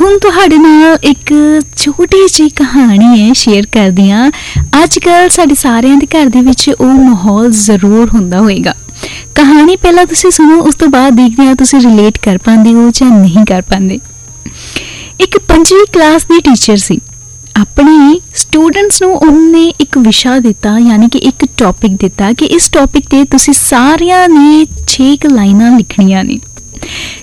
ਹੁਣ ਤੁਹਾਡੇ ਨਾਲ ਇੱਕ ਛੋਟੀ ਜਿਹੀ ਕਹਾਣੀ ਹੈ ਸ਼ੇਅਰ ਕਰਦੀ ਹਾਂ। ਅੱਜ ਕੱਲ੍ਹ ਸਾਡੇ ਸਾਰਿਆਂ ਦੇ ਘਰ ਦੇ ਵਿੱਚ ਉਹ ਮਾਹੌਲ ਜ਼ਰੂਰ ਹੁੰਦਾ ਹੋਏਗਾ। ਕਹਾਣੀ ਪਹਿਲਾਂ ਤੁਸੀਂ ਸੁਣੋ, ਉਸ ਤੋਂ ਬਾਅਦ ਦੇਖਦੇ ਹਾਂ ਤੁਸੀਂ ਰਿਲੇਟ ਕਰ ਪਾਉਂਦੇ ਹੋ ਜਾਂ ਨਹੀਂ ਕਰ ਪਾਉਂਦੇ। ਇੱਕ 5ਵੀਂ ਕਲਾਸ ਦੀ ਟੀਚਰ ਸੀ। ਆਪਣੇ ਸਟੂਡੈਂਟਸ ਨੂੰ ਉਹਨੇ ਇੱਕ ਵਿਸ਼ਾ ਦਿੱਤਾ, ਯਾਨੀ ਕਿ ਇੱਕ ਟੌਪਿਕ ਦਿੱਤਾ ਕਿ ਇਸ ਟੌਪਿਕ 'ਤੇ ਤੁਸੀਂ ਸਾਰਿਆਂ ਨੇ 6 ਲਾਈਨਾਂ ਲਿਖਣੀਆਂ ਨੇ।